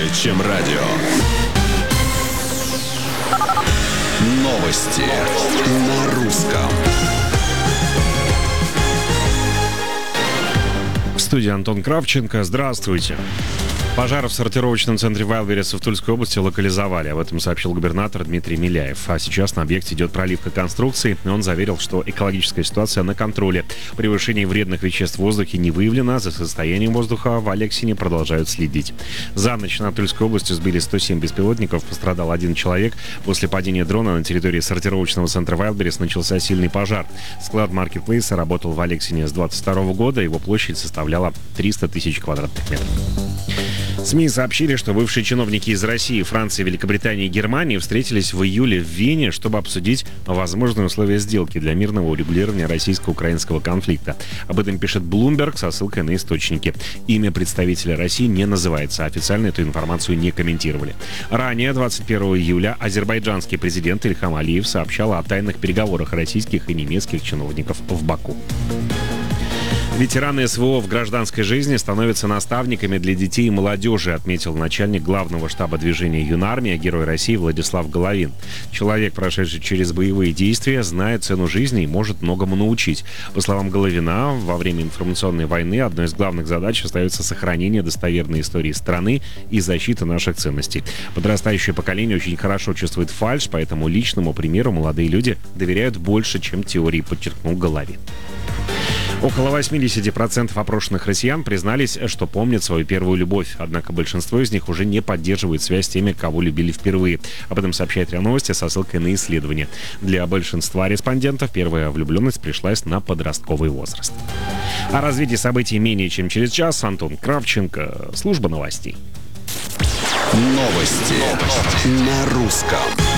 чем радио. Новости на русском. В студии Антон Кравченко. Здравствуйте. Пожар в сортировочном центре Вайлдберриса в Тульской области локализовали. Об этом сообщил губернатор Дмитрий Миляев. А сейчас на объекте идет проливка конструкции. Он заверил, что экологическая ситуация на контроле. Превышение вредных веществ в воздухе не выявлено. За состоянием воздуха в Алексине продолжают следить. За ночь над Тульской областью сбили 107 беспилотников. Пострадал один человек. После падения дрона на территории сортировочного центра Вайлдберрис начался сильный пожар. Склад маркетплейса работал в Алексине с 2022 года. Его площадь составляла 300 тысяч квадратных метров. СМИ сообщили, что бывшие чиновники из России, Франции, Великобритании и Германии встретились в июле в Вене, чтобы обсудить возможные условия сделки для мирного урегулирования российско-украинского конфликта. Об этом пишет Bloomberg со ссылкой на источники. Имя представителя России не называется, официально эту информацию не комментировали. Ранее, 21 июля, азербайджанский президент Ильхам Алиев сообщал о тайных переговорах российских и немецких чиновников в Баку. Ветераны СВО в гражданской жизни становятся наставниками для детей и молодежи, отметил начальник главного штаба движения «Юнармия», Герой России Владислав Головин. Человек, прошедший через боевые действия, знает цену жизни и может многому научить. По словам Головина, во время информационной войны одной из главных задач остается сохранение достоверной истории страны и защита наших ценностей. Подрастающее поколение очень хорошо чувствует фальшь, поэтому личному примеру молодые люди доверяют больше, чем теории, подчеркнул Головин. Около 80% опрошенных россиян признались, что помнят свою первую любовь. Однако большинство из них уже не поддерживает связь с теми, кого любили впервые. Об этом сообщает РИА Новости со ссылкой на исследование. Для большинства респондентов первая влюбленность пришлась на подростковый возраст. О развитии событий менее чем через час. Антон Кравченко, служба новостей. Новости на русском.